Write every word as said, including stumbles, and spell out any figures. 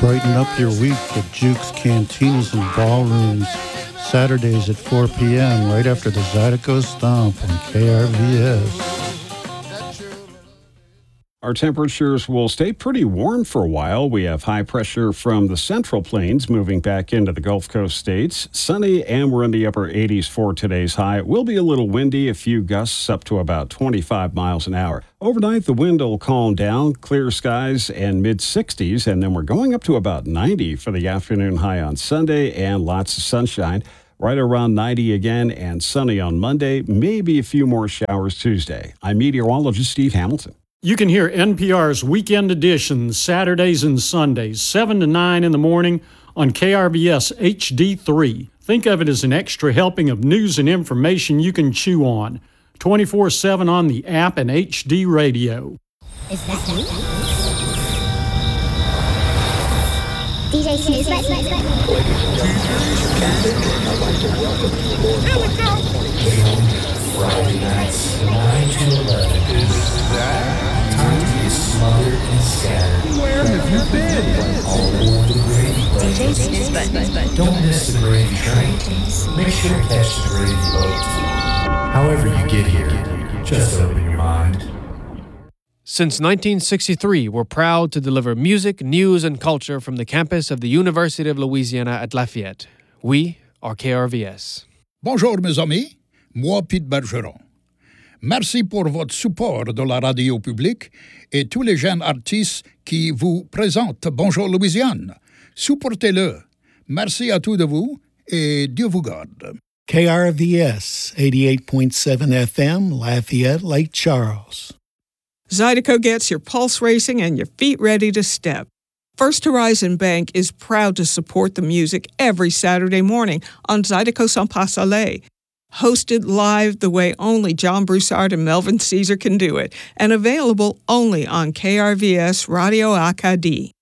Brighten up your week at Juke's Cantinas and Ballrooms, Saturdays at four p.m. right after the Zydeco Stomp on K R V S. Our temperatures will stay pretty warm for a while. We have high pressure from the Central Plains moving back into the Gulf Coast states. Sunny, and we're in the upper eighties for today's high. It will be a little windy, a few gusts up to about twenty-five miles an hour. Overnight, the wind will calm down, clear skies, and mid-sixties, and then we're going up to about ninety for the afternoon high on Sunday, and lots of sunshine. Right around ninety again, and sunny on Monday, maybe a few more showers Tuesday. I'm meteorologist Steve Hamilton. You can hear N P R's Weekend Edition Saturdays and Sundays, seven to nine in the morning on K R V S H D three. Think of it as an extra helping of news and information you can chew on. twenty-four seven on the app and H D radio. Is that you? D J Snooze, let's let's let's. Friday nights, nine to eleven. Is that time to be smothered and scattered? Where have you been? All aboard the gravy boat. Don't miss the gravy train. Make sure to catch the gravy boat. However you get here, just open your mind. Since nineteen sixty-three, we're proud to deliver music, news, and culture from the campus of the University of Louisiana at Lafayette. We are K R V S. Bonjour mes amis, moi Pete Bergeron. Merci pour votre support de la radio publique et tous les jeunes artistes qui vous présentent Bonjour Louisiane. Supportez-le. Merci à tous de vous et Dieu vous garde. K R V S, eighty-eight point seven F M, Lafayette, Lake Charles. Zydeco gets your pulse racing and your feet ready to step. First Horizon Bank is proud to support the music every Saturday morning on Zydeco Sans Pas Aller. Hosted live the way only John Broussard and Melvin Caesar can do it, and available only on K R V S Radio Acadie.